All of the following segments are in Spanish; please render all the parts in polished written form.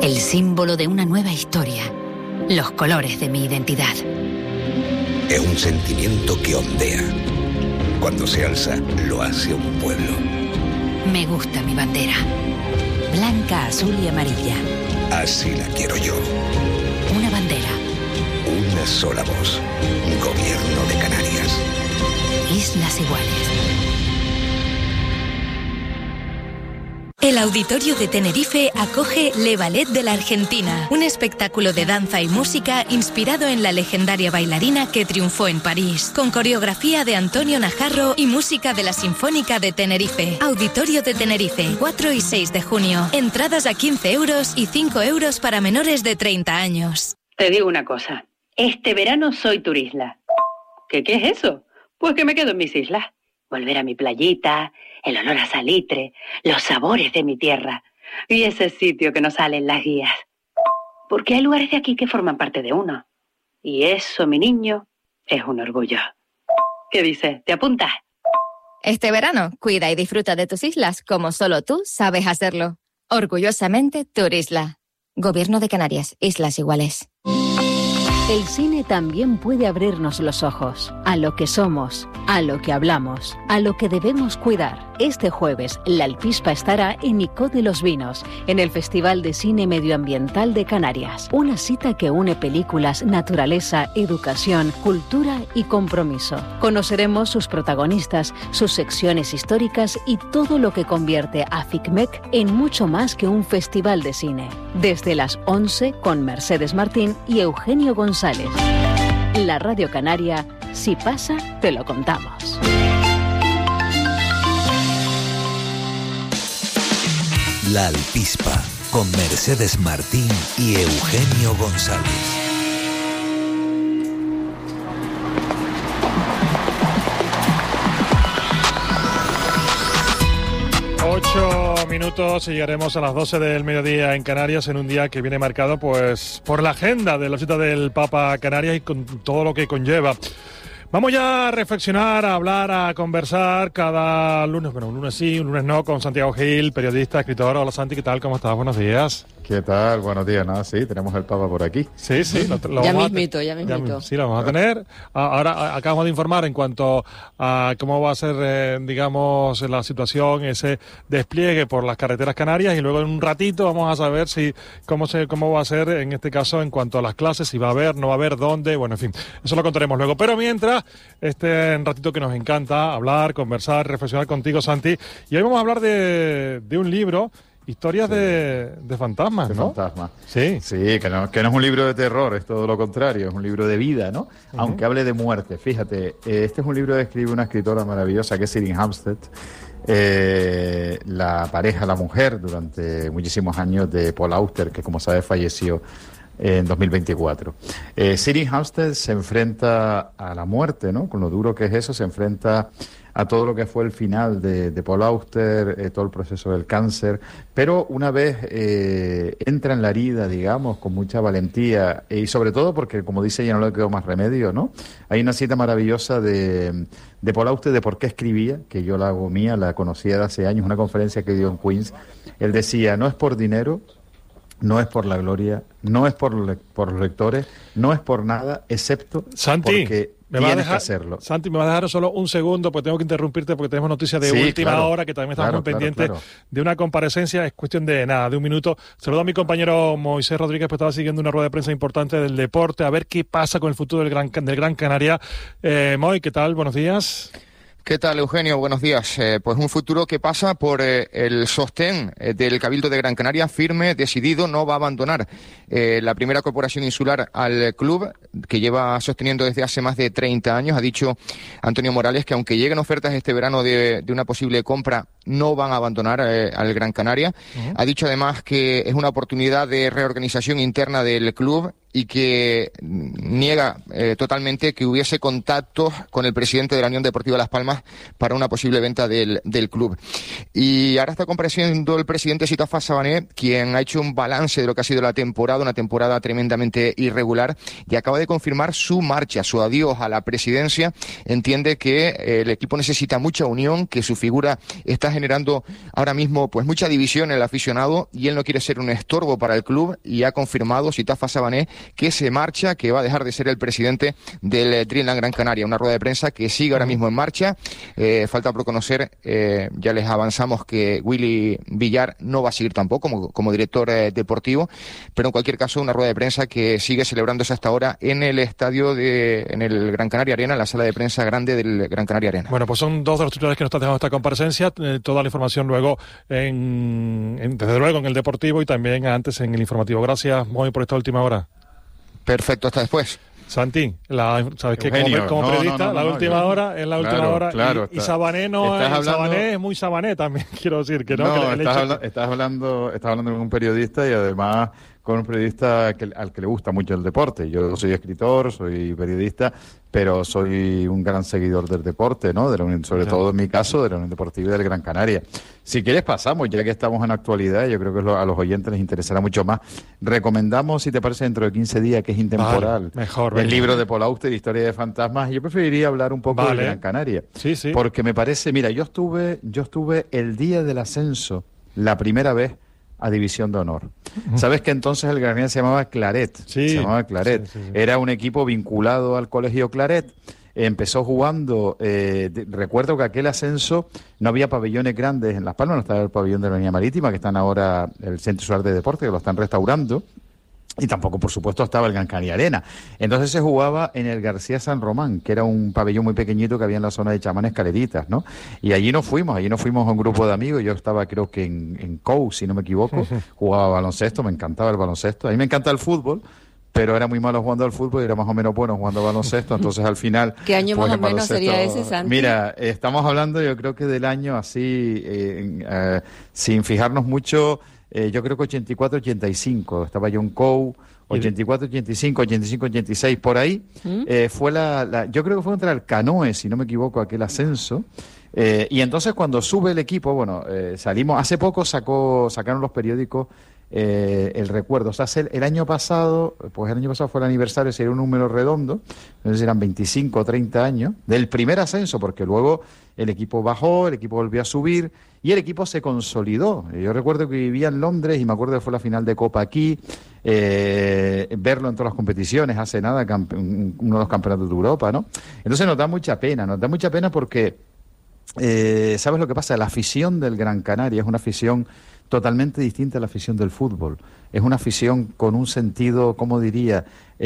el símbolo de una nueva historia, los colores de mi identidad. Es un sentimiento que ondea. Cuando se alza, lo hace un pueblo. Me gusta mi bandera. Blanca, azul y amarilla. Así la quiero yo. Una bandera. Una sola voz. Gobierno de Canarias. Islas Iguales. El Auditorio de Tenerife acoge Le Ballet de la Argentina, un espectáculo de danza y música inspirado en la legendaria bailarina que triunfó en París, con coreografía de Antonio Najarro y música de la Sinfónica de Tenerife. Auditorio de Tenerife, 4 y 6 de junio. Entradas a 15 euros y 5 euros para menores de 30 años. Te digo una cosa, este verano soy turisla. ¿Qué es eso? Pues que me quedo en mis islas. Volver a mi playita, el olor a salitre, los sabores de mi tierra y ese sitio que nos sale en las guías. Porque hay lugares de aquí que forman parte de uno. Y eso, mi niño, es un orgullo. ¿Qué dices? ¿Te apuntas? Este verano, cuida y disfruta de tus islas como solo tú sabes hacerlo. Orgullosamente, Turisla. Gobierno de Canarias, Islas Iguales. El cine también puede abrirnos los ojos a lo que somos, a lo que hablamos, a lo que debemos cuidar. Este jueves, La Alpispa estará en Icó de los Vinos, en el Festival de Cine Medioambiental de Canarias. Una cita que une películas, naturaleza, educación, cultura y compromiso. Conoceremos sus protagonistas, sus secciones históricas y todo lo que convierte a FICMEC en mucho más que un festival de cine. Desde las 11 con Mercedes Martín y Eugenio González. La Radio Canaria, si pasa, te lo contamos. La Alpispa, con Mercedes Martín y Eugenio González. Minutos y llegaremos a las 12 del mediodía en Canarias, en un día que viene marcado pues por la agenda de la visita del Papa a Canarias y con todo lo que conlleva. Vamos ya a reflexionar, a hablar, a conversar cada lunes, bueno, un lunes sí, un lunes no, con Santiago Gil, periodista, escritor. Hola Santi, ¿qué tal? ¿Cómo estás? Buenos días. ¿Qué tal? Buenos días, ¿no? Sí, tenemos el Papa por aquí. Sí, lo ya vamos mismito. Sí, lo vamos a tener. Ahora acabamos de informar en cuanto a cómo va a ser, digamos, la situación, ese despliegue por las carreteras canarias, y luego en un ratito vamos a saber cómo va a ser en este caso en cuanto a las clases, si va a haber, no va a haber, dónde, bueno, en fin, eso lo contaremos luego. Pero mientras, un ratito que nos encanta hablar, conversar, reflexionar contigo, Santi, y hoy vamos a hablar de un libro. Historias de fantasmas, ¿no? De fantasmas. Sí. Sí, que no es un libro de terror, es todo lo contrario, es un libro de vida, ¿no? Aunque hable de muerte. Fíjate, este es un libro que escribe una escritora maravillosa que es Sirin Hamstead, la pareja, la mujer, durante muchísimos años de Paul Auster, que como sabes falleció en 2024. Sirin Hamstead se enfrenta a la muerte, ¿no? Con lo duro que es eso, se enfrenta a todo lo que fue el final de Paul Auster, todo el proceso del cáncer, pero una vez entra en la herida, digamos, con mucha valentía, y sobre todo porque, como dice ella, no le quedó más remedio, ¿no? Hay una cita maravillosa de Paul Auster de por qué escribía, que yo la hago mía, la conocía de hace años, una conferencia que dio en Queens. Él decía, no es por dinero, no es por la gloria, no es por los lectores, no es por nada, excepto porque tienes que hacerlo. Santi, me va a dejar solo un segundo, porque tengo que interrumpirte, porque tenemos noticias de última hora, que también estamos muy pendientes de una comparecencia. Es cuestión de nada, de un minuto. Saludo a mi compañero Moisés Rodríguez, que estaba siguiendo una rueda de prensa importante del deporte, a ver qué pasa con el futuro del Gran Canaria. Moy, ¿qué tal? Buenos días. ¿Qué tal, Eugenio? Buenos días. Pues un futuro que pasa por el sostén del Cabildo de Gran Canaria, firme, decidido, no va a abandonar la primera corporación insular al club, que lleva sosteniendo desde hace más de 30 años. Ha dicho Antonio Morales que aunque lleguen ofertas este verano de una posible compra, no van a abandonar al Gran Canaria. Ha dicho además que es una oportunidad de reorganización interna del club y que niega totalmente que hubiese contactos con el presidente de la Unión Deportiva Las Palmas para una posible venta del club. Y ahora está compareciendo el presidente Sitafa Sabané, quien ha hecho un balance de lo que ha sido la temporada, una temporada tremendamente irregular, y acaba de confirmar su marcha, su adiós a la presidencia. Entiende que el equipo necesita mucha unión, que su figura está generando ahora mismo pues mucha división en el aficionado, y él no quiere ser un estorbo para el club, y ha confirmado Sitafa Sabané que se marcha, que va a dejar de ser el presidente del Dreamland Gran Canaria. Una rueda de prensa que sigue ahora mismo en marcha. Falta por conocer, ya les avanzamos que Willy Villar no va a seguir tampoco como director deportivo, pero en cualquier caso una rueda de prensa que sigue celebrándose hasta ahora en el estadio en el Gran Canaria Arena, en la sala de prensa grande del Gran Canaria Arena. Bueno, pues son dos de los titulares que nos están dejando esta comparecencia. Toda la información luego desde luego en el Deportivo y también antes en el informativo. Gracias, Moy, por esta última hora. Perfecto, hasta después. Santi, ¿sabes qué? Eugenio, Como periodista, la última hora es la última hora. Claro, y Sabané Sabané es muy Sabané también, quiero decir. Que estás hablando con un periodista y además con un periodista al que le gusta mucho el deporte. Yo soy escritor, soy periodista, pero soy un gran seguidor del deporte, ¿no? Sobre todo en mi caso, de la Unión Deportiva y del Gran Canaria. Si quieres pasamos, ya que estamos en actualidad, yo creo que a los oyentes les interesará mucho más. Recomendamos, si te parece, dentro de 15 días, que es intemporal, el libro de Paul Auster, Historia de Fantasmas. Yo preferiría hablar un poco del Gran Canaria. Sí, sí. Porque me parece, mira, yo estuve el día del ascenso, la primera vez, a División de Honor. Sabes que entonces el Gran Canaria se llamaba Claret. Sí. Se llamaba Claret. Sí. Era un equipo vinculado al Colegio Claret. Empezó jugando, recuerdo que aquel ascenso no había pabellones grandes en Las Palmas, no estaba el pabellón de la Línea Marítima, que están ahora el Centro Insular de Deporte, que lo están restaurando. Y tampoco, por supuesto, estaba el Gran Canaria Arena. Entonces se jugaba en el García San Román, que era un pabellón muy pequeñito que había en la zona de Chamán Escaleritas, ¿no? Y allí nos fuimos a un grupo de amigos. Yo estaba, creo que en COU, si no me equivoco, jugaba baloncesto, me encantaba el baloncesto. A mí me encanta el fútbol, pero era muy malo jugando al fútbol y era más o menos bueno jugando al baloncesto. Entonces, al final... ¿Qué año más o menos sería ese, Santi? Mira, estamos hablando, yo creo que del año así, sin fijarnos mucho... yo creo que 84-85, estaba yo en COU, 84-85, 85-86, por ahí. Fue yo creo que fue contra el Canoe, si no me equivoco, aquel ascenso. Y entonces cuando sube el equipo, bueno, salimos, hace poco sacaron los periódicos el recuerdo. O sea, el año pasado fue el aniversario, sería un número redondo, no sé si eran 25 o 30 años, del primer ascenso, porque luego el equipo bajó, el equipo volvió a subir y el equipo se consolidó. Yo recuerdo que vivía en Londres y me acuerdo que fue la final de Copa aquí, verlo en todas las competiciones, hace nada, uno de los campeonatos de Europa, ¿no? Entonces nos da mucha pena porque, ¿sabes lo que pasa? La afición del Gran Canaria es una afición totalmente distinta a la afición del fútbol. Es una afición con un sentido, ¿cómo diría?,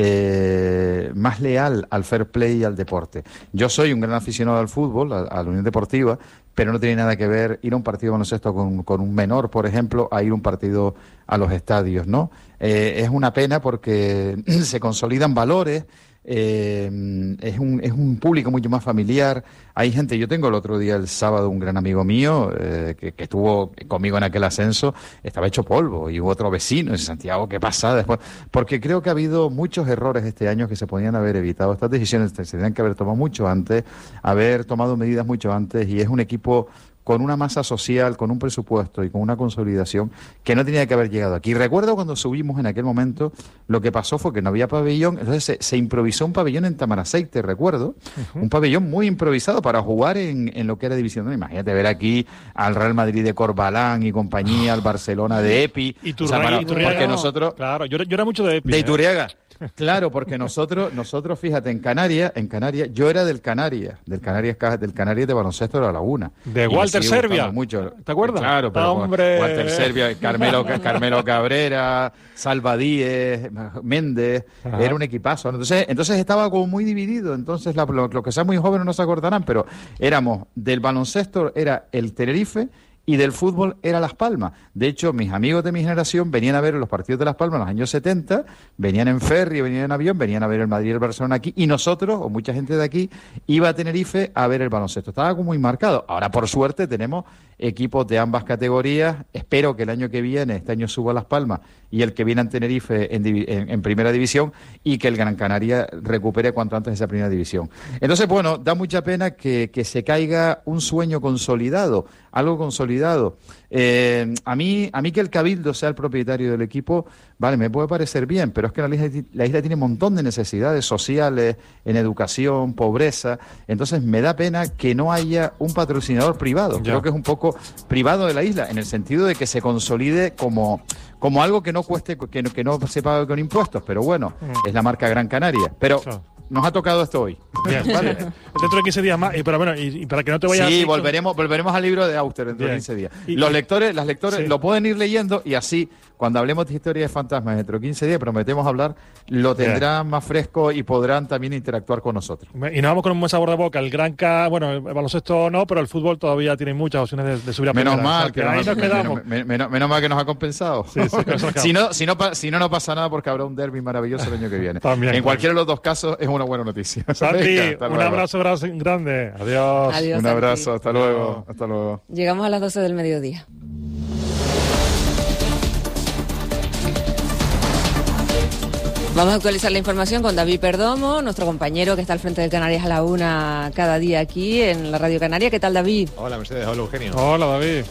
más leal al fair play y al deporte. Yo soy un gran aficionado al fútbol, a la Unión Deportiva, pero no tiene nada que ver ir a un partido de baloncesto con un menor, por ejemplo, a ir a un partido a los estadios, ¿no? Es una pena porque se consolidan valores. Es un público mucho más familiar. Hay gente, yo tengo el otro día, el sábado, un gran amigo mío que estuvo conmigo en aquel ascenso, estaba hecho polvo, y hubo otro vecino en Santiago, ¿qué pasa después? Porque creo que ha habido muchos errores este año que se podían haber evitado. Estas decisiones se tendrían que haber tomado mucho antes, haber tomado medidas mucho antes, y es un equipo con una masa social, con un presupuesto y con una consolidación que no tenía que haber llegado aquí. Recuerdo cuando subimos en aquel momento, lo que pasó fue que no había pabellón, entonces se improvisó un pabellón en Tamaraceite, recuerdo, un pabellón muy improvisado para jugar en lo que era División 1. Imagínate ver aquí al Real Madrid de Corbalán y compañía, al Barcelona de Epi. Y Iturriaga, porque nosotros... Claro, yo era mucho de Epi. De Iturriaga. Claro, porque nosotros, fíjate, en Canarias, yo era del Canarias de baloncesto de La Laguna. De Walter Servia. Mucho. ¿Te acuerdas? Claro, pero ¡hombre! Walter Servia, Carmelo Cabrera, Salva Díez, Méndez, era un equipazo, ¿no? Entonces estaba como muy dividido. Entonces, los que sean muy jóvenes no se acordarán, pero éramos del baloncesto, era el Tenerife y del fútbol era Las Palmas. De hecho, mis amigos de mi generación venían a ver los partidos de Las Palmas en los años 70, venían en ferry, venían en avión, venían a ver el Madrid y el Barcelona aquí, y nosotros, o mucha gente de aquí, iba a Tenerife a ver el baloncesto. Estaba como muy marcado. Ahora, por suerte, tenemos equipos de ambas categorías. Espero que el año que viene, este año suba a Las Palmas, y el que viene en Tenerife en primera división, y que el Gran Canaria recupere cuanto antes esa primera división. Entonces, bueno, da mucha pena que se caiga un sueño consolidado, algo consolidado. A mí que el Cabildo sea el propietario del equipo, vale, me puede parecer bien, pero es que la isla tiene un montón de necesidades sociales, en educación, pobreza. Entonces me da pena que no haya un patrocinador privado. Creo que es un poco privado de la isla, en el sentido de que se consolide como algo que no cueste, que no se pague con impuestos, pero bueno, es la marca Gran Canaria. Pero nos ha tocado esto hoy. Bien, vale. Dentro de 15 días más, pero bueno, y para que no te vayas... Sí, volveremos al libro de Auster dentro de 15 días. Las lectores lo pueden ir leyendo, y así, cuando hablemos de historias de fantasmas dentro de 15 días, prometemos hablar, lo tendrán más fresco y podrán también interactuar con nosotros. Y nos vamos con un buen sabor de boca. El el baloncesto no, pero el fútbol todavía tiene muchas opciones de subir a primera. Menos mal que nos ha compensado. Si no pasa nada, porque habrá un derbi maravilloso el año que viene. También, en cualquiera de los dos casos es una buena noticia. Santi, un abrazo grande. Adiós. Un abrazo, hasta luego. Llegamos a las 12 del mediodía. Vamos a actualizar la información con David Perdomo, nuestro compañero que está al frente del Canarias a la 1 cada día aquí en la Radio Canaria. ¿Qué tal, David? Hola, Mercedes. Hola, Eugenio. Hola, David.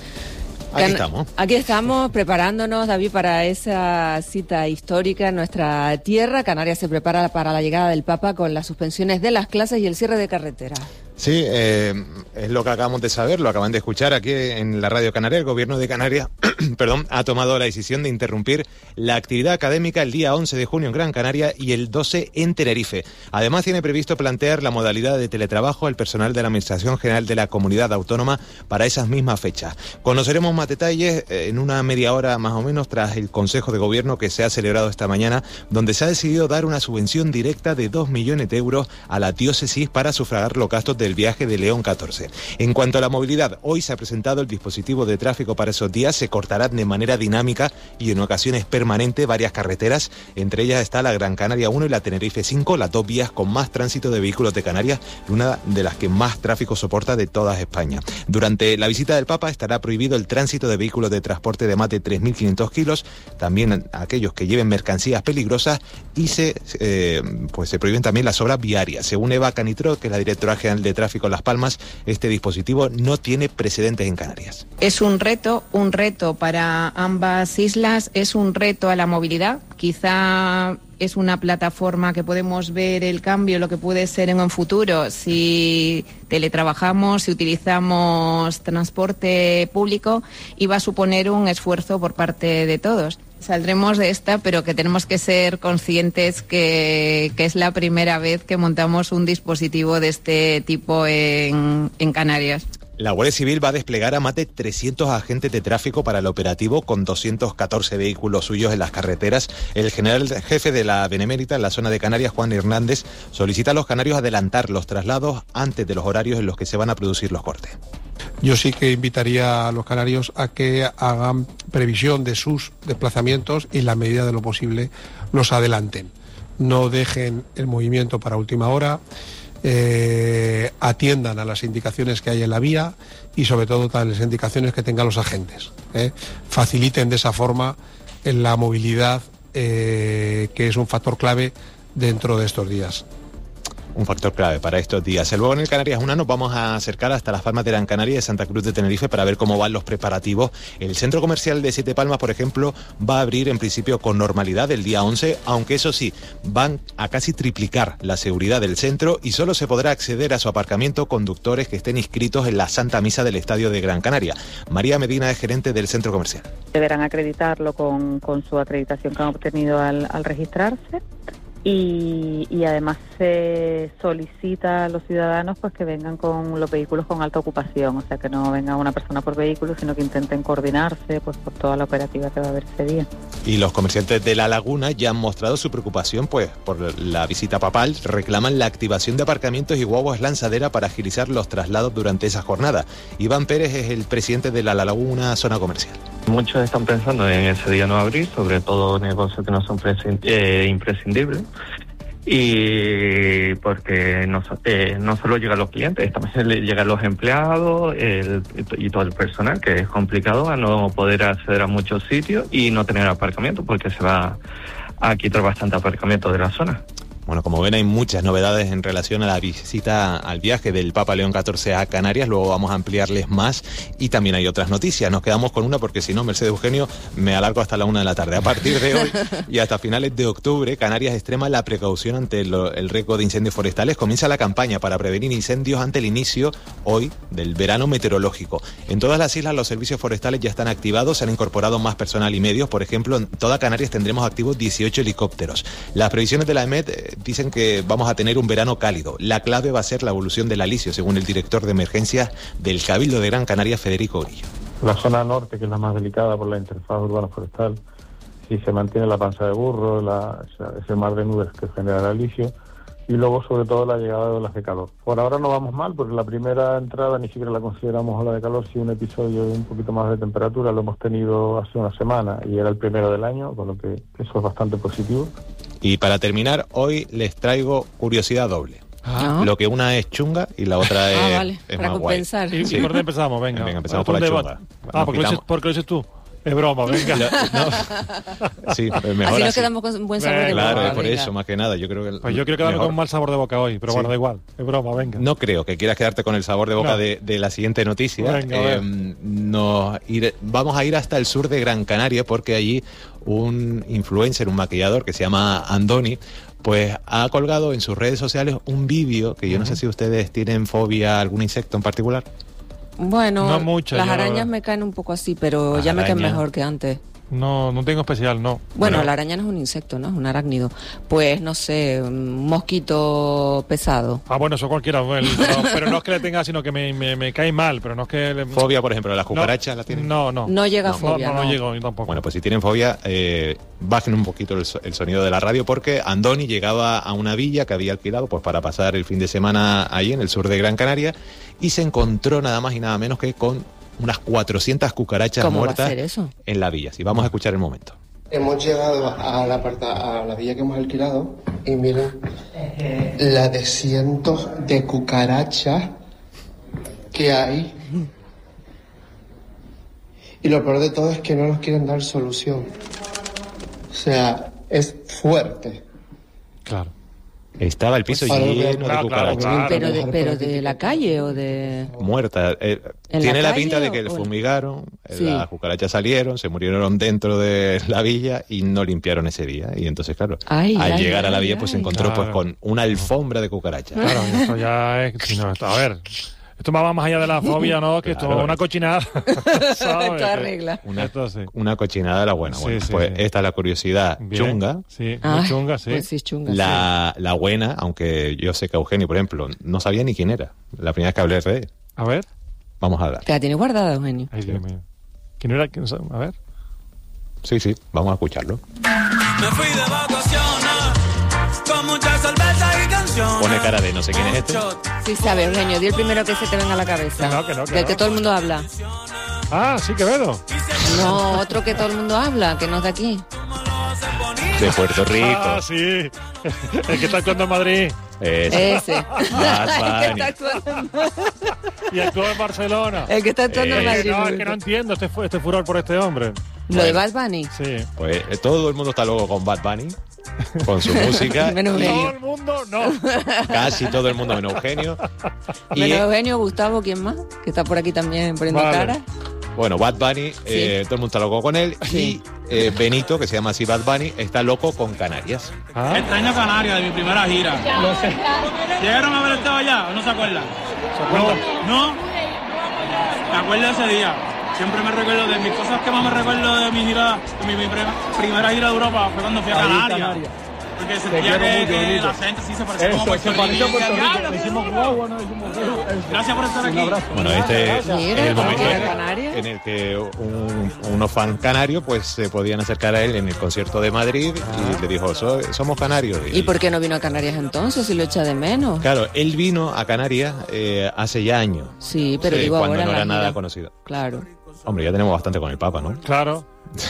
Aquí estamos preparándonos, David, para esa cita histórica en nuestra tierra. Canarias se prepara para la llegada del Papa con las suspensiones de las clases y el cierre de carreteras. Sí, es lo que acabamos de saber, lo acaban de escuchar aquí en la Radio Canaria. El Gobierno de Canarias ha tomado la decisión de interrumpir la actividad académica el día 11 de junio en Gran Canaria y el 12 en Tenerife. Además, tiene previsto plantear la modalidad de teletrabajo al personal de la Administración General de la Comunidad Autónoma para esas mismas fechas. Conoceremos más detalles en una media hora más o menos tras el Consejo de Gobierno que se ha celebrado esta mañana, donde se ha decidido dar una subvención directa de 2 millones de euros a la diócesis para sufragar los gastos del viaje de León XIV. En cuanto a la movilidad, hoy se ha presentado el dispositivo de tráfico para esos días. Se cortarán de manera dinámica y en ocasiones permanente varias carreteras. Entre ellas está la Gran Canaria 1 y la Tenerife 5, las dos vías con más tránsito de vehículos de Canarias y una de las que más tráfico soporta de toda España. Durante la visita del Papa estará prohibido el tránsito de vehículos de transporte de más de 3.500 kilos, también aquellos que lleven mercancías peligrosas, y se prohíben también las obras viarias. Según Eva Canitrot, que es la directora general de Tráfico en Las Palmas, este dispositivo no tiene precedentes en Canarias. Es un reto para ambas islas, es un reto a la movilidad. Quizá es una plataforma que podemos ver el cambio, lo que puede ser en un futuro, si teletrabajamos, si utilizamos transporte público, y va a suponer un esfuerzo por parte de todos. Saldremos de esta, pero que tenemos que ser conscientes que es la primera vez que montamos un dispositivo de este tipo en Canarias. La Guardia Civil va a desplegar a más de 300 agentes de tráfico para el operativo, con 214 vehículos suyos en las carreteras. El general jefe de la Benemérita en la zona de Canarias, Juan Hernández, solicita a los canarios adelantar los traslados antes de los horarios en los que se van a producir los cortes. Yo sí que invitaría a los canarios a que hagan previsión de sus desplazamientos y en la medida de lo posible los adelanten. No dejen el movimiento para última hora. Atiendan a las indicaciones que hay en la vía y sobre todo a las indicaciones que tengan los agentes. Faciliten de esa forma la movilidad, que es un factor clave dentro de estos días. Un factor clave para estos días. Luego en el Canarias 1 nos vamos a acercar hasta las Palmas de Gran Canaria y de Santa Cruz de Tenerife para ver cómo van los preparativos. El centro comercial de Siete Palmas, por ejemplo, va a abrir en principio con normalidad el día 11, aunque eso sí, van a casi triplicar la seguridad del centro y solo se podrá acceder a su aparcamiento conductores que estén inscritos en la Santa Misa del Estadio de Gran Canaria. María Medina es gerente del centro comercial. Deberán acreditarlo con su acreditación que han obtenido al registrarse. y además se solicita a los ciudadanos pues que vengan con los vehículos con alta ocupación, o sea que no venga una persona por vehículo, sino que intenten coordinarse pues por toda la operativa que va a haber ese día. Y los comerciantes de La Laguna ya han mostrado su preocupación pues por la visita papal, reclaman la activación de aparcamientos y guaguas lanzadera para agilizar los traslados durante esa jornada. Iván Pérez es el presidente de La Laguna Zona Comercial. Muchos están pensando en ese día no abrir, sobre todo negocios que no son imprescindibles, y porque no solo llegan los clientes, también llegan los empleados y todo el personal, que es complicado a no poder acceder a muchos sitios y no tener aparcamiento, porque se va a quitar bastante aparcamiento de la zona. Bueno, como ven, hay muchas novedades en relación a la visita al viaje del Papa León XIV a Canarias. Luego vamos a ampliarles más y también hay otras noticias. Nos quedamos con una porque si no, Mercedes Eugenio, me alargo hasta la 1 de la tarde. A partir de hoy y hasta finales de octubre, Canarias extrema la precaución ante el riesgo de incendios forestales. Comienza la campaña para prevenir incendios ante el inicio, hoy, del verano meteorológico. En todas las islas los servicios forestales ya están activados, se han incorporado más personal y medios. Por ejemplo, en toda Canarias tendremos activos 18 helicópteros. Las previsiones de la EMET dicen que vamos a tener un verano cálido. La clave va a ser la evolución del alisio, según el director de emergencias del Cabildo de Gran Canaria, Federico Grillo. La zona norte, que es la más delicada por la interfaz urbano-forestal, si se mantiene la panza de burro, ese mar de nubes que genera el alisio, y luego sobre todo la llegada de olas de calor. Por ahora no vamos mal, porque la primera entrada ni siquiera la consideramos ola de calor, sino un episodio de un poquito más de temperatura. Lo hemos tenido hace una semana y era el primero del año, con lo que eso es bastante positivo. Y para terminar, hoy les traigo curiosidad doble. Lo que una es chunga y la otra es, vale, es para más compensar. guay. ¿Y por dónde empezamos? Venga, empezamos por la chunga. Porque lo dices tú. Es broma, venga. Sí, mejor así nos quedamos con un buen sabor de boca. Claro, es por eso, más que nada. Yo creo que pues yo quiero quedarme con un mal sabor de boca hoy, pero sí. Bueno, da igual. Es broma, venga. No creo que quieras quedarte con el sabor de boca no. de la siguiente noticia. Venga, vamos a ir hasta el sur de Gran Canaria porque allí un influencer, un maquillador que se llama Andoni, pues ha colgado en sus redes sociales un vídeo que yo no sé si ustedes tienen fobia a algún insecto en particular. Bueno, no mucho, las arañas me caen un poco así, pero ya me caen mejor que antes. No tengo especial, no. Bueno, la araña no es un insecto, ¿no? Es un arácnido. Pues, no sé, un mosquito pesado. Bueno, eso cualquiera, pero no es que le tenga, sino que me cae mal, pero no es que... ¿Fobia, por ejemplo, las cucarachas la tienen? No. No llega a fobia, no llego, yo tampoco. Bueno, pues si tienen fobia, bajen un poquito el sonido de la radio, porque Andoni llegaba a una villa que había alquilado pues para pasar el fin de semana ahí en el sur de Gran Canaria y se encontró nada más y nada menos que con unas 400 cucarachas muertas en la villa. Si vamos a escuchar el momento. Hemos llegado a la villa que hemos alquilado y miren la de cientos de cucarachas que hay. Y lo peor de todo es que no nos quieren dar solución. O sea, es fuerte. Claro. Estaba el piso lleno de cucarachas. Claro. Pero de la calle o de... Muerta. Tiene la pinta de que le fumigaron, las cucarachas salieron, se murieron dentro de la villa y no limpiaron ese día. Y entonces, claro, al llegar a la villa pues se encontró pues con una alfombra de cucarachas. Claro, esto ya es... a ver... Esto va más allá de la fobia, ¿no? Que esto es una cochinada. ¿Sabes? Esto arregla. Una cochinada de la buena. Bueno, sí, pues esta es la curiosidad chunga. Sí, muy chunga, sí. Pues sí, chunga, la buena, aunque yo sé que Eugenio, por ejemplo, no sabía ni quién era. La primera vez que hablé de él. A ver. Vamos a dar. ¿Te la tiene guardada, Eugenio? Ay, Dios mío. ¿Quién era? A ver. Sí, vamos a escucharlo. Me fui de vacaciones con mucha cerveza y canciones. Pone cara de no sé quién es este. Sí sabe, Eugenio, di el primero que se te venga a la cabeza. Del que todo el mundo habla. Ah, sí, Quevedo. No, otro que todo el mundo habla, que no es de aquí. De Puerto Rico. Ah, sí. El que está actuando en Madrid. Ese. Y actuó en Barcelona. El que está actuando en Madrid. No, es que no entiendo este furor por este hombre. ¿Lo de Bad Bunny? Sí. Pues todo el mundo está loco con Bad Bunny, con su música. Menos todo el mundo, no. Casi todo el mundo menos Eugenio. Menos Eugenio, Gustavo, ¿quién más? Que está por aquí también poniendo cara. Bueno, Bad Bunny, todo el mundo está loco con él. Sí. Y Benito, que se llama así Bad Bunny, está loco con Canarias. Extraño Canarias, de mi primera gira. Lo sé. ¿Llegaron a haber estado allá o no se acuerdan? ¿No? ¿Me acuerdo de ese día? Siempre me recuerdo de mis cosas que más me recuerdo de mi gira, de mi primera gira de Europa fue cuando fui a Canarias. Porque Te sentía quiero que mucho, el Benito. acento sí se parecía como Eso, se pareció a Puerto Rico. Diablo, Le hicimos guagua, no decimos guagua. Gracias por estar aquí. Un abrazo. Bueno, este es Mira, el momento ¿era canaria? en el que unos fans canarios pues se podían acercar a él en el concierto de Madrid y le dijo, somos canarios. ¿Y por qué no vino a Canarias entonces si lo echa de menos? Claro, él vino a Canarias hace ya años. Sí, pero digo cuando ahora no en era la nada gira. conocido. Claro. Hombre, ya tenemos bastante con el Papa, ¿no? Claro.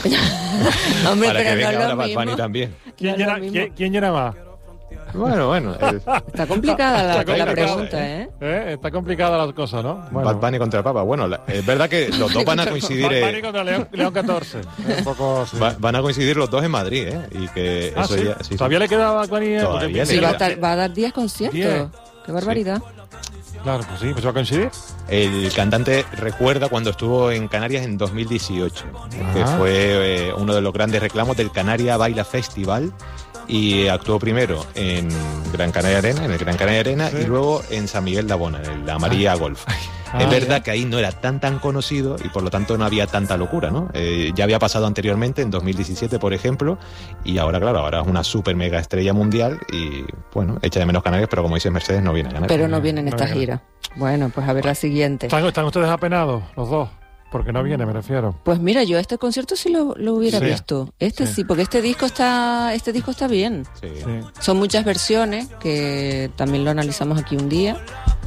Hombre, Para que pero venga no es ahora lo Bad Bunny mismo. también. ¿Quién llena más? Bueno. Está complicada la complicada, pregunta, ¿eh? Está complicada la cosa, ¿no? Bad Bunny contra el Papa. Bueno, es verdad que los dos van a coincidir. Bad Bunny contra León 14. Un poco así. Van a coincidir los dos en Madrid, ¿eh? Y que eso ¿sí? ya. Sí, ¿Todavía le queda a Bad Bunny? Todavía Sí, le va queda. a dar 10 conciertos. 10. Qué barbaridad. Claro, pues sí, pues va a coincidir. El cantante recuerda cuando estuvo en Canarias en 2018, que fue uno de los grandes reclamos del Canaria Baila Festival, y actuó primero en Gran Canaria Arena, en el Gran Canaria Arena, y luego en San Miguel de Abona, en la Amarilla Golf. Es verdad que ahí no era tan conocido y por lo tanto no había tanta locura, ¿no? Ya había pasado anteriormente, en 2017, por ejemplo, y ahora, claro, ahora es una super mega estrella mundial y, bueno, echa de menos Canarias, pero como dices Mercedes, no viene a Canarias. Pero no viene en esta gira. Bueno, pues a ver la siguiente. ¿Están ustedes apenados, los dos? Porque no viene, me refiero. Pues mira, yo este concierto sí lo hubiera Sí. visto. Sí, porque este disco está bien. Sí. Son muchas versiones que también lo analizamos aquí un día.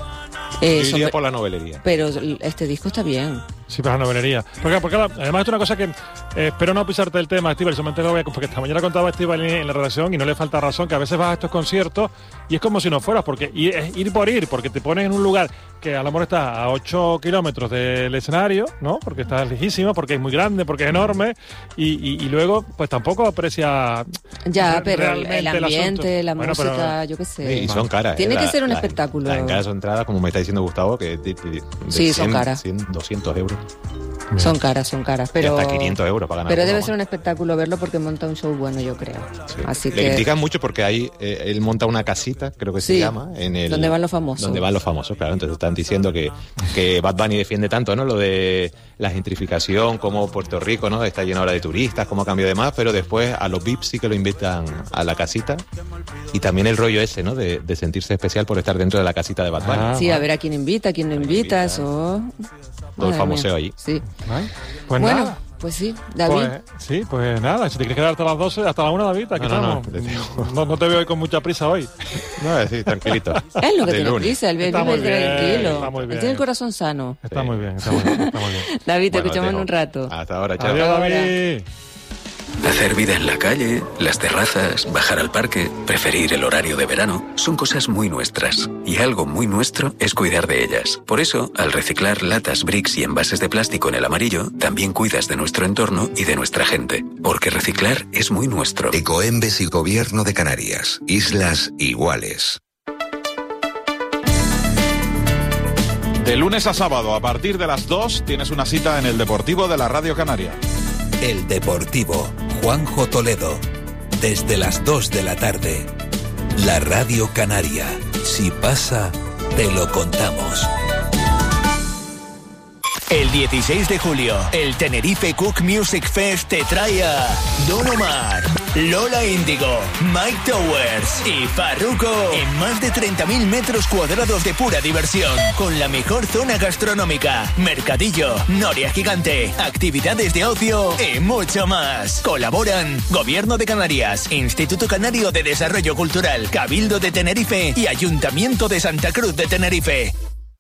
Yo iría por la novelería. Pero este disco está bien. Sí, para la novelería. Porque además es una cosa que espero no pisarte el tema, Estíbal, solamente lo voy a... Porque esta mañana contaba Estíbal en la redacción y no le falta razón, que a veces vas a estos conciertos y es como si no fueras, porque es ir por ir, porque te pones en un lugar que a lo mejor está a 8 kilómetros del escenario, ¿no? Porque está lejísimo, porque es muy grande, porque es enorme y luego pues tampoco aprecia Ya, pero realmente el ambiente, asunto. la Bueno, música, pero- yo qué sé. Y son caras. Tiene que ser un espectáculo. Las entradas son entradas, como me está diciendo Gustavo, que de Sí, 100, son caras. 100, 200 euros. Son caras, pero... Y hasta 500 euros para ganar. Pero uno, debe bueno. ser un espectáculo verlo porque monta un show bueno, yo creo. Sí. Así Le que... critican mucho porque ahí él monta una casita, creo que se Sí, llama, en el donde van los famosos. Donde van los famosos, claro. Entonces están diciendo que Bad Bunny defiende tanto, ¿no? Lo de la gentrificación, como Puerto Rico, ¿no? Está lleno ahora de turistas, como cambio de más, pero después a los VIPs sí que lo invitan a la casita. Y también el rollo ese, ¿no? De sentirse especial por estar dentro de la casita de Bad Bunny. Sí, a ver a quién invita, a quién no invita, eso... Todo el Madre famoseo mía. allí. Sí. Pues bueno, nada. pues sí, David. Pues nada, si te quieres quedar hasta las 12, hasta la 1, David, aquí No, estamos. No te veo hoy con mucha prisa hoy. No, sí, tranquilito. Es lo que De tiene lunes. prisa, él Está muy vive bien, tranquilo. está muy bien. Él tiene el corazón sano. Está muy bien, está muy bien. David, te Bueno, escuchamos en dejo. un rato. Hasta ahora, chao. Adiós, David. Hacer vida en la calle, las terrazas, bajar al parque, preferir el horario de verano, son cosas muy nuestras. Y algo muy nuestro es cuidar de ellas. Por eso, al reciclar latas, bricks y envases de plástico en el amarillo, también cuidas de nuestro entorno y de nuestra gente. Porque reciclar es muy nuestro. Ecoembes y Gobierno de Canarias. Islas iguales. De lunes a sábado, a partir de las 2, tienes una cita en el Deportivo de la Radio Canaria. El Deportivo, Juanjo Toledo. Desde las 2 de la tarde. La Radio Canaria. Si pasa, te lo contamos. El 16 de julio, el Tenerife Cook Music Fest te trae a Don Omar, Lola Índigo, Mike Towers y Farruko en más de 30.000 metros cuadrados de pura diversión, con la mejor zona gastronómica, mercadillo, noria gigante, actividades de ocio y mucho más. Colaboran Gobierno de Canarias, Instituto Canario de Desarrollo Cultural, Cabildo de Tenerife y Ayuntamiento de Santa Cruz de Tenerife.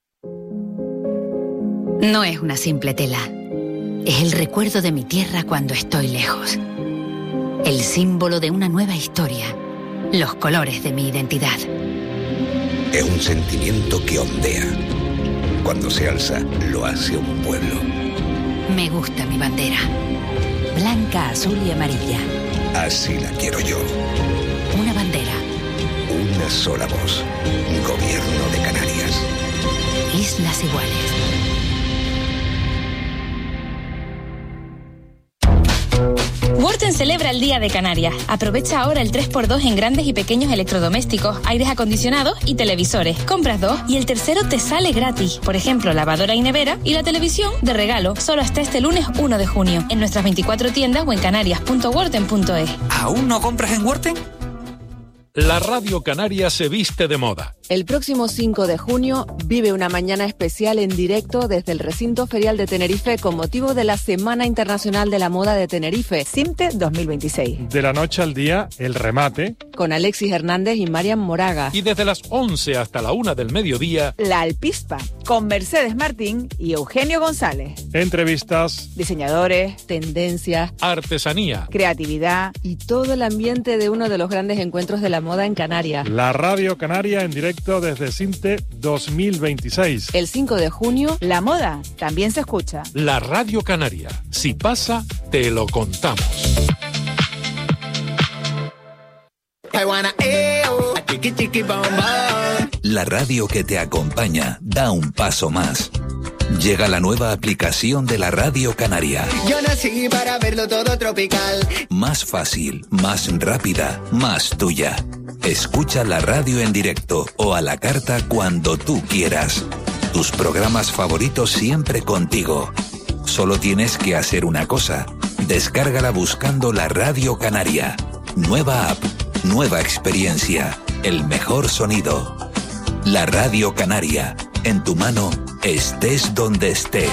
No es una simple tela. Es el recuerdo de mi tierra cuando estoy lejos. El símbolo de una nueva historia. Los colores de mi identidad. Es un sentimiento que ondea. Cuando se alza, lo hace un pueblo. Me gusta mi bandera. Blanca, azul y amarilla. Así la quiero yo. Una bandera. Una sola voz. Gobierno de Canarias. Islas iguales. Worten celebra el Día de Canarias. Aprovecha ahora el 3x2 en grandes y pequeños electrodomésticos, aires acondicionados y televisores. Compras 2 y el tercero te sale gratis. Por ejemplo, lavadora y nevera y la televisión de regalo. Solo hasta este lunes 1 de junio. En nuestras 24 tiendas o en canarias.worten.es. ¿Aún no compras en Worten? La Radio Canaria se viste de moda. El próximo 5 de junio vive una mañana especial en directo desde el recinto ferial de Tenerife con motivo de la Semana Internacional de la Moda de Tenerife, CIMTE 2026. De la noche al día, el remate. Con Alexis Hernández y Marian Moraga. Y desde las 11 hasta la 1 del mediodía, La Alpispa, con Mercedes Martín y Eugenio González. Entrevistas. Diseñadores, tendencias, artesanía, creatividad y todo el ambiente de uno de los grandes encuentros de la moda en Canarias. La Radio Canaria en directo desde CIMTE 2026. El 5 de junio, la moda también se escucha. La Radio Canaria. Si pasa, te lo contamos. La radio que te acompaña da un paso más. Llega la nueva aplicación de la Radio Canaria. Yo nací para verlo todo tropical. Más fácil, más rápida, más tuya. Escucha la radio en directo o a la carta cuando tú quieras. Tus programas favoritos siempre contigo. Solo tienes que hacer una cosa. Descárgala buscando la Radio Canaria. Nueva app, nueva experiencia, el mejor sonido. La Radio Canaria, en tu mano, estés donde estés.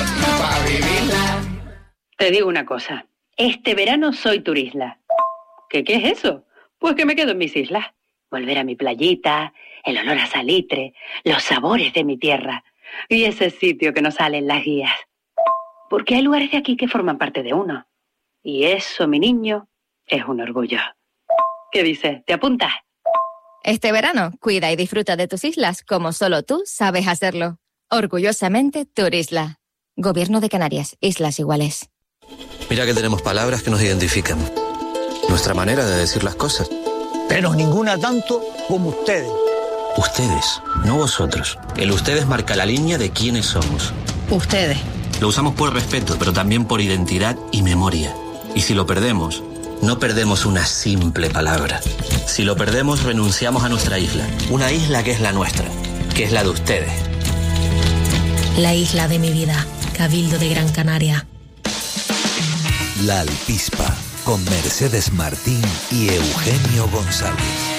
Te digo una cosa, este verano soy turisla. ¿Qué es eso? Pues que me quedo en mis islas. Volver a mi playita, el olor a salitre, los sabores de mi tierra y ese sitio que no sale en las guías. Porque hay lugares de aquí que forman parte de uno. Y eso, mi niño, es un orgullo. ¿Qué dices? ¿Te apuntas? Este verano, cuida y disfruta de tus islas como solo tú sabes hacerlo. Orgullosamente, Turisla. Gobierno de Canarias, Islas Iguales. Mira que tenemos palabras que nos identifican. Nuestra manera de decir las cosas. Pero ninguna tanto como ustedes. Ustedes, no vosotros. El ustedes marca la línea de quiénes somos. Ustedes. Lo usamos por respeto, pero también por identidad y memoria. Y si lo perdemos, no perdemos una simple palabra. Si lo perdemos, renunciamos a nuestra isla. Una isla que es la nuestra, que es la de ustedes. La isla de mi vida, Cabildo de Gran Canaria. La Alpispa, con Mercedes Martín y Eugenio González.